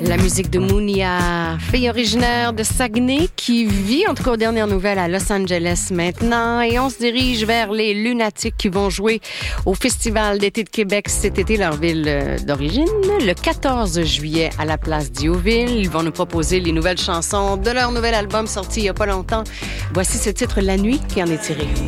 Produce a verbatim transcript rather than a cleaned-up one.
La musique de Mounia, fille originaire de Saguenay qui vit, en tout cas aux dernières nouvelles, à Los Angeles maintenant. Et on se dirige vers les Lunatiques qui vont jouer au Festival d'été de Québec cet été, leur ville d'origine, le quatorze juillet à la place Diouville. Ils vont nous proposer les nouvelles chansons de leur nouvel album sorti il n'y a pas longtemps. Voici ce titre, La Nuit, qui en est tiré.